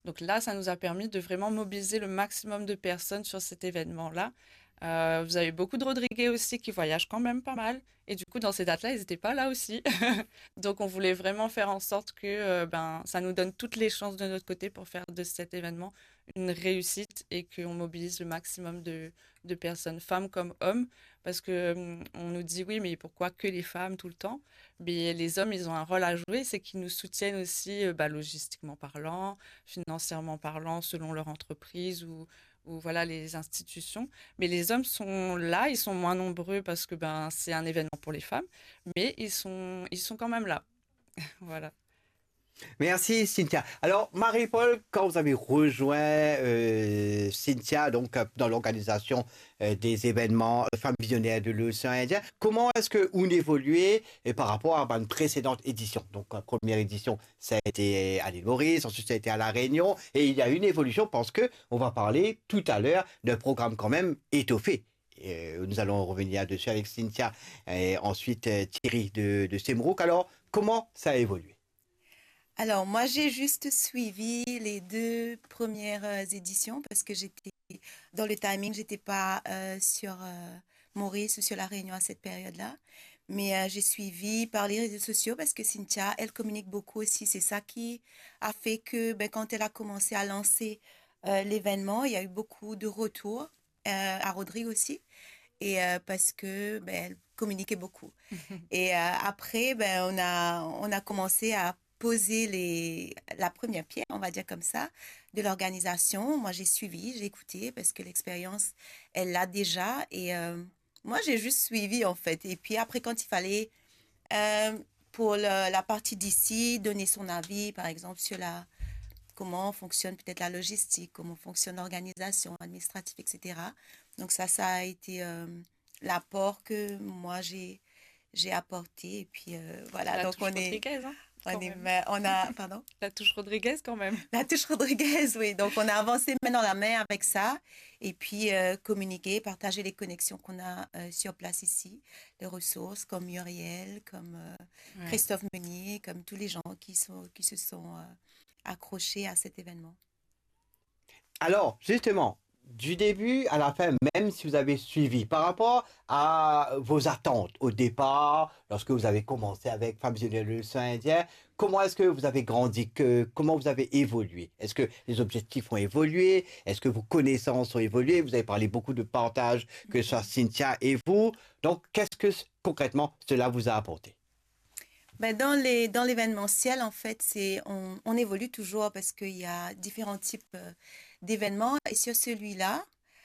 Donc là, ça nous a permis de vraiment mobiliser le maximum de personnes sur cet événement-là. Vous avez beaucoup de Rodriguez aussi qui voyagent quand même pas mal. Et du coup, dans ces dates-là, ils n'étaient pas là aussi. Donc, on voulait vraiment faire en sorte que ça nous donne toutes les chances de notre côté pour faire de cet événement une réussite et qu'on mobilise le maximum de personnes, femmes comme hommes. Parce que on nous dit oui, mais pourquoi que les femmes tout le temps? Mais les hommes, ils ont un rôle à jouer, c'est qu'ils nous soutiennent aussi logistiquement parlant, financièrement parlant, selon leur entreprise ou voilà les institutions. Mais les hommes sont là, ils sont moins nombreux parce que c'est un événement pour les femmes, mais ils sont quand même là. Voilà. Merci Cynthia. Alors Marie-Paul, quand vous avez rejoint Cynthia donc dans l'organisation des événements Femmes visionnaires de l'océan Indien, comment est-ce que vous évoluez par rapport à une précédente édition? Donc la première édition, ça a été à l'île Maurice, ensuite ça a été à La Réunion, et il y a une évolution parce que on va parler tout à l'heure d'un programme quand même étoffé. Nous allons revenir dessus avec Cynthia et ensuite Thierry de Stemrook. Alors comment ça a évolué? Alors, moi, j'ai juste suivi les deux premières éditions parce que j'étais dans le timing, j'étais pas sur Maurice ou sur La Réunion à cette période-là. Mais j'ai suivi par les réseaux sociaux parce que Cynthia, elle communique beaucoup aussi. C'est ça qui a fait que quand elle a commencé à lancer l'événement, il y a eu beaucoup de retours à Rodrigue aussi. Et parce que elle communiquait beaucoup. Et après, on a commencé à poser la première pierre, on va dire comme ça, de l'organisation. Moi, j'ai suivi, j'ai écouté parce que l'expérience, elle l'a déjà. Et moi, j'ai juste suivi, en fait. Et puis après, quand il fallait, euh, pour la partie d'ici, donner son avis, par exemple, sur comment fonctionne peut-être la logistique, comment fonctionne l'organisation administrative, etc. Donc ça a été l'apport que moi, j'ai apporté. Et puis voilà, La donc touche Rodriguez, hein, quand même. on a, pardon, La touche Rodriguez, quand même. la touche Rodriguez, oui. Donc on a avancé main dans la main avec ça. Et puis communiquer, partager les connexions qu'on a sur place ici, les ressources comme Muriel, comme Ouais. Christophe Meunier, comme tous les gens qui se sont accrochés à cet événement. Alors, justement, du début à la fin, même si vous avez suivi, par rapport à vos attentes au départ, lorsque vous avez commencé avec Femmes Visionnaires de l'océan Indien, comment est-ce que vous avez grandi, comment vous avez évolué? Est-ce que les objectifs ont évolué? Est-ce que vos connaissances ont évolué? Vous avez parlé beaucoup de partage, que ce soit Cynthia et vous. Donc, qu'est-ce que concrètement cela vous a apporté? Dans l'événementiel, en fait, on évolue toujours parce qu'il y a différents types d'événements. Et sur celui-là,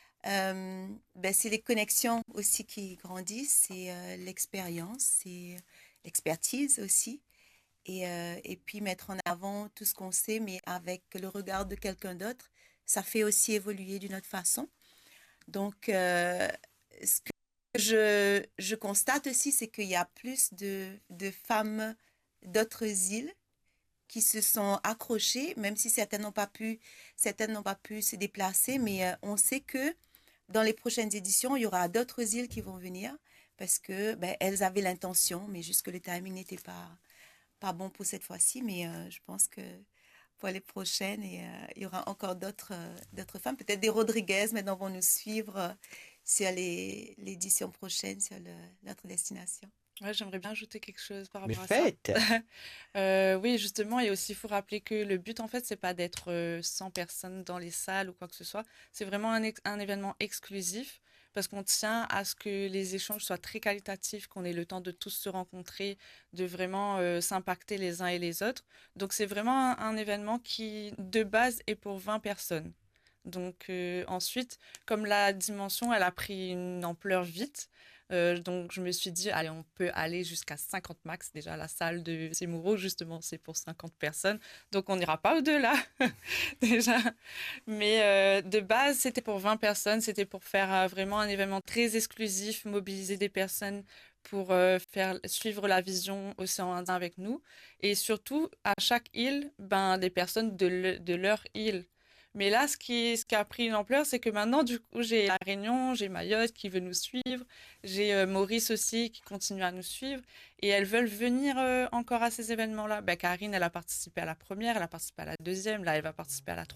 c'est les connexions aussi qui grandissent, c'est l'expérience, c'est l'expertise aussi. Et puis mettre en avant tout ce qu'on sait, mais avec le regard de quelqu'un d'autre, ça fait aussi évoluer d'une autre façon. Donc, ce que je constate aussi, c'est qu'il y a plus de femmes d'autres îles qui se sont accrochées, même si certaines n'ont pas pu se déplacer, mais on sait que dans les prochaines éditions, il y aura d'autres îles qui vont venir parce que elles avaient l'intention, mais juste que le timing n'était pas bon pour cette fois-ci. Mais je pense que pour les prochaines, il y aura encore d'autres femmes, peut-être des Rodriguez maintenant vont nous suivre sur l'édition prochaine, sur notre destination. Ouais, j'aimerais bien ajouter quelque chose par Mais rapport à ça. faites! Oui, justement, et aussi, il faut rappeler que le but, en fait, c'est pas d'être 100 personnes dans les salles ou quoi que ce soit. C'est vraiment un événement exclusif parce qu'on tient à ce que les échanges soient très qualitatifs, qu'on ait le temps de tous se rencontrer, de vraiment s'impacter les uns et les autres. Donc, c'est vraiment un événement qui, de base, est pour 20 personnes. Donc ensuite, comme la dimension, elle a pris une ampleur vite, donc je me suis dit, allez, on peut aller jusqu'à 50 max. Déjà, la salle de Semuro, justement, c'est pour 50 personnes, donc on n'ira pas au-delà déjà. Mais de base, c'était pour 20 personnes, c'était pour faire vraiment un événement très exclusif, mobiliser des personnes pour faire suivre la vision Océan Indien avec nous, et surtout à chaque île, des personnes de leur île. Mais là, ce qui a pris une ampleur, c'est que maintenant, du coup, j'ai La Réunion, j'ai Mayotte qui veut nous suivre, j'ai Maurice aussi qui continue à nous suivre, et elles veulent venir encore à ces événements-là. Ben, Karine, elle a participé à la première, elle a participé à la deuxième, là, elle va participer à la